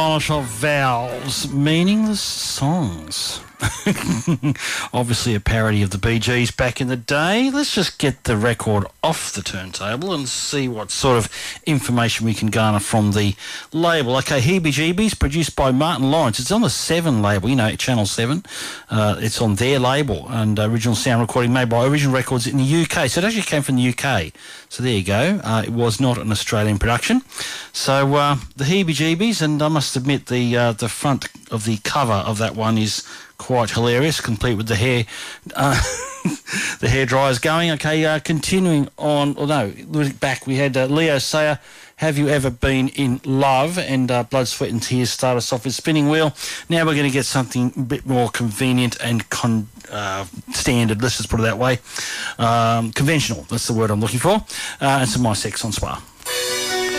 Molotov Valves, meaningless songs. Obviously a parody of the Bee Gees back in the day. Let's just get the record off the turntable and see what sort of information we can garner from the label. Okay, Heebie Jeebies, produced by Martin Lawrence. It's on the 7 label, you know, Channel 7. It's on their label, and original sound recording made by Original Records in the UK. So it actually came from the UK. So there you go. It was not an Australian production. So the Heebie Jeebies, and I must admit the front of the cover of that one is quite hilarious, complete with the hair, the hair dryers going. Okay, continuing on. Look back, we had Leo Sayer, Have You Ever Been in Love, and Blood, Sweat and Tears start us off with Spinning Wheel. Now we're going to get something a bit more convenient and standard, let's just put it that way. Conventional, that's the word I'm looking for. And some My Sex on Spa.